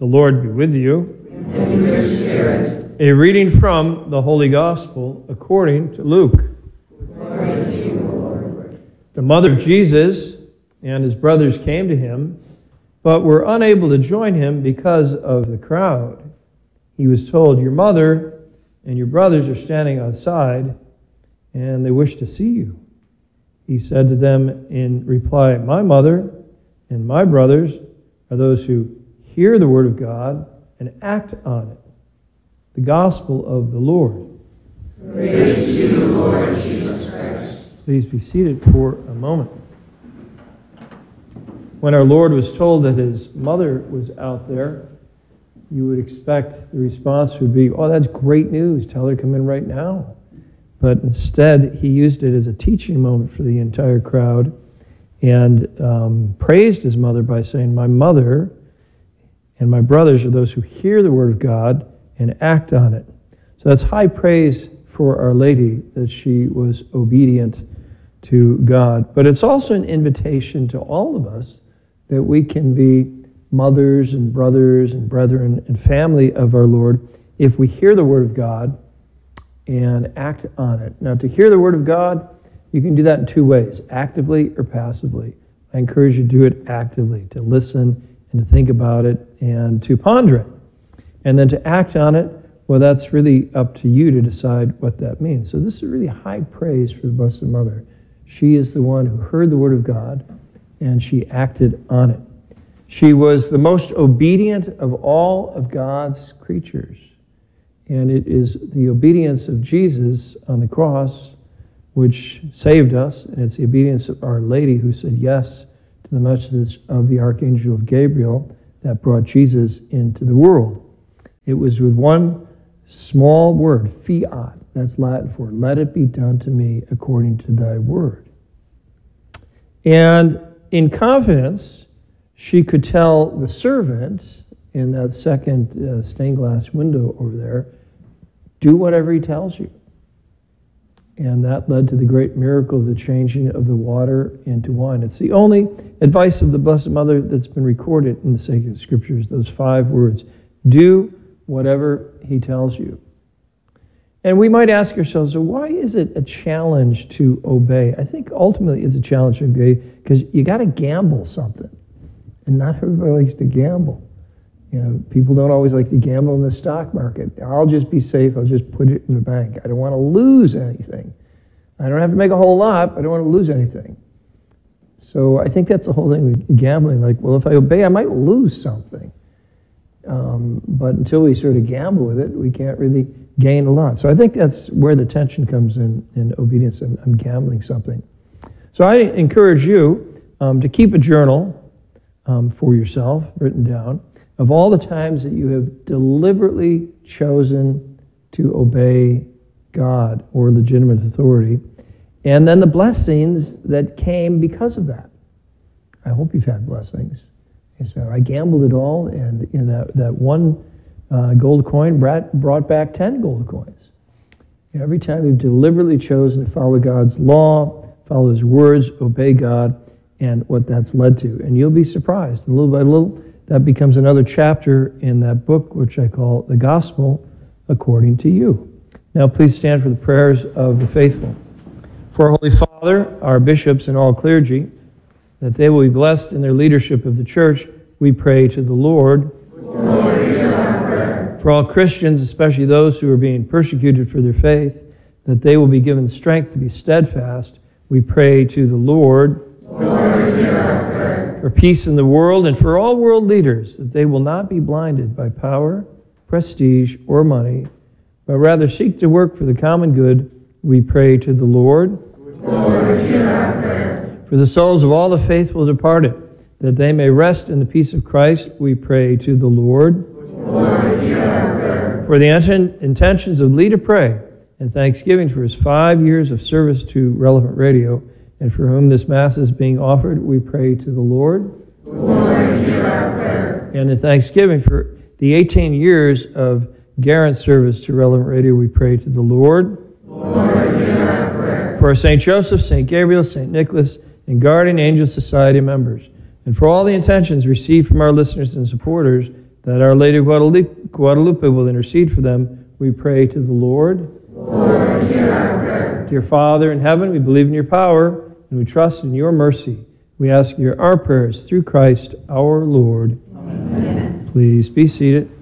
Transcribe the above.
Lord be with you. And with your spirit. A reading from the Holy Gospel according to Luke. Glory to you, Lord. The mother of Jesus and his brothers came to him, but were unable to join him because of the crowd. He was told, "Your mother and your brothers are standing outside, and they wish to see you." He said to them in reply, "My mother and my brothers are those who hear the word of God and act on it." The gospel of the Lord. Praise to you, Lord Jesus Christ. Please be seated for a moment. When our Lord was told that his mother was out there, you would expect the response would be, "Oh, that's great news. Tell her to come in right now." But instead, he used it as a teaching moment for the entire crowd and praised his mother by saying, "My mother and my brothers are those who hear the word of God and act on it." So that's high praise for Our Lady, that she was obedient to God. But it's also an invitation to all of us that we can be mothers and brothers and brethren and family of our Lord if we hear the word of God and act on it. Now, to hear the word of God, you can do that in two ways, actively or passively. I encourage you to do it actively, to listen and to think about it and to ponder it. And then to act on it, well, that's really up to you to decide what that means. So this is really high praise for the Blessed Mother. She is the one who heard the word of God and she acted on it. She was the most obedient of all of God's creatures. And it is the obedience of Jesus on the cross which saved us, and it's the obedience of Our Lady who said yes to the message of the Archangel Gabriel that brought Jesus into the world. It was with one small word, fiat, that's Latin for "let it be done to me according to thy word." And in confidence, she could tell the servant in that second stained glass window over there, do whatever he tells you. And that led to the great miracle of the changing of the water into wine. It's the only advice of the Blessed Mother that's been recorded in the sacred scriptures, those 5 words. Do whatever he tells you. And we might ask ourselves, so why is it a challenge to obey? I think ultimately it's a challenge to obey because you got to gamble something. And not everybody likes to gamble. You know, people don't always like to gamble in the stock market. I'll just be safe. I'll just put it in the bank. I don't want to lose anything. I don't have to make a whole lot, but I don't want to lose anything. So I think that's the whole thing with gambling. Like, well, if I obey, I might lose something. But until we sort of gamble with it, we can't really gain a lot. So I think that's where the tension comes in obedience. I'm gambling something. So I encourage you to keep a journal for yourself, written down, of all the times that you have deliberately chosen to obey God or legitimate authority, and then the blessings that came because of that. I hope you've had blessings. And so I gambled it all, and that one gold coin brought back 10 gold coins. Every time you've deliberately chosen to follow God's law, follow his words, obey God, and what that's led to. And you'll be surprised. And little by little, that becomes another chapter in that book, which I call The Gospel According to You. Now please stand for the prayers of the faithful. For our Holy Father, our bishops, and all clergy, that they will be blessed in their leadership of the church, we pray to the Lord. Lord, hear our prayer. For all Christians, especially those who are being persecuted for their faith, that they will be given strength to be steadfast, we pray to the Lord. Lord, hear our prayer. For peace in the world and for all world leaders, that they will not be blinded by power, prestige, or money, but rather seek to work for the common good, we pray to the Lord. Lord, hear our prayer. For the souls of all the faithful departed, that they may rest in the peace of Christ, we pray to the Lord. Lord, hear our prayer. For the intentions of Lee to pray and thanksgiving for his 5 years of service to Relevant Radio, and for whom this Mass is being offered, we pray to the Lord. Lord, hear our prayer. And in thanksgiving for the 18 years of Garrett's service to Relevant Radio, we pray to the Lord. Lord, hear our prayer. For St. Joseph, St. Gabriel, St. Nicholas, and Guardian Angel Society members, and for all the intentions received from our listeners and supporters, that Our Lady of Guadalupe will intercede for them, we pray to the Lord. Lord, hear our prayer. Dear Father in heaven, we believe in your power and we trust in your mercy. We ask our prayers through Christ our Lord. Amen. Please be seated.